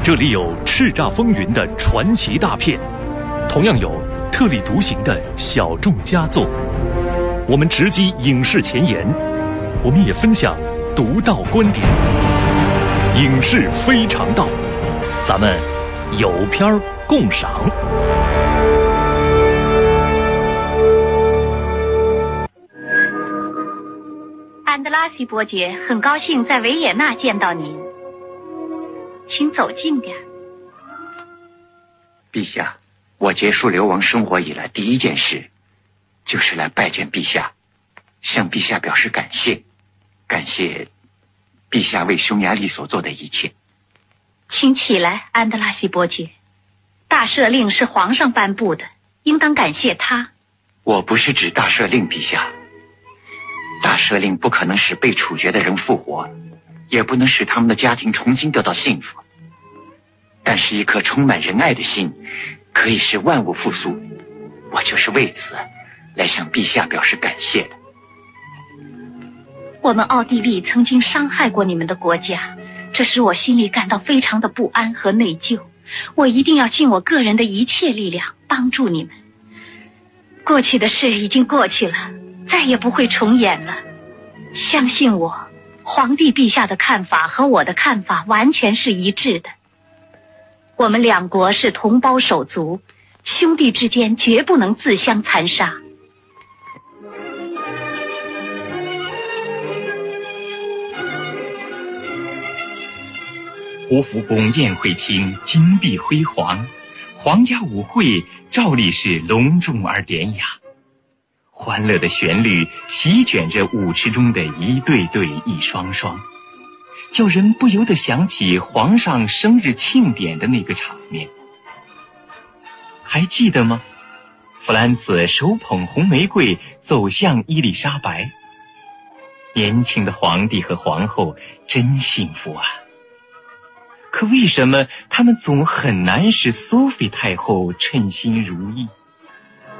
这里有叱咤风云的传奇大片，同样有特立独行的小众佳作。我们直击影视前沿，我们也分享独到观点。影视非常道，咱们有片儿共赏。 安德拉西伯爵，很高兴在维也纳见到您，请走近点。 陛下，我结束流亡生活以来第一件事就是来拜见陛下，向陛下表示感谢，感谢陛下为匈牙利所做的一切。 请起来，安德拉西伯爵。大赦令是皇上颁布的，应当感谢他。 我不是指大赦令，陛下。大赦令不可能使被处决的人复活，也不能使他们的家庭重新得到幸福。但是一颗充满仁爱的心，可以使万物复苏。我就是为此来向陛下表示感谢的。 我们奥地利曾经伤害过你们的国家，这使我心里感到非常的不安和内疚。我一定要尽我个人的一切力量帮助你们。过去的事已经过去了，再也不会重演了。相信我，皇帝陛下的看法和我的看法完全是一致的。我们两国是同胞手足，兄弟之间绝不能自相残杀。 胡福宫宴会厅金碧辉煌，皇家舞会照例是隆重而典雅。欢乐的旋律席卷着舞池中的一对对一双双，叫人不由得想起皇上生日庆典的那个场面。还记得吗？弗兰茨手捧红玫瑰走向伊丽莎白。年轻的皇帝和皇后真幸福啊！可为什么他们总很难使苏菲太后称心如意？